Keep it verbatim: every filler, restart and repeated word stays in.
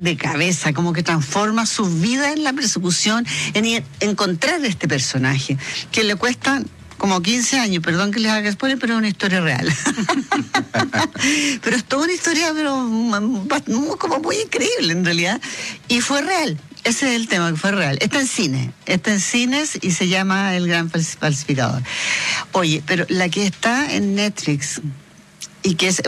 de cabeza, como que transforma su vida en la persecución, en encontrar este personaje, que le cuesta como quince años, perdón que les haga spoiler, pero es una historia real. Pero es toda una historia, pero como muy increíble en realidad, y fue real. Ese es el tema, que fue real. Está en cine, está en cines y se llama El Gran Falsificador. Oye, pero la que está en Netflix y que es